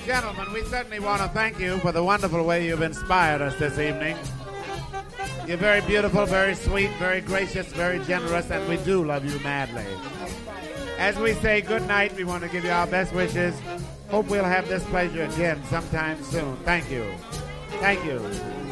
gentlemen, we certainly want to thank you for the wonderful way you've inspired us this evening. You're very beautiful, very sweet, very gracious, very generous, and we do love you madly. As we say good night, we want to give you our best wishes. Hope we'll have this pleasure again sometime soon. Thank you. Thank you.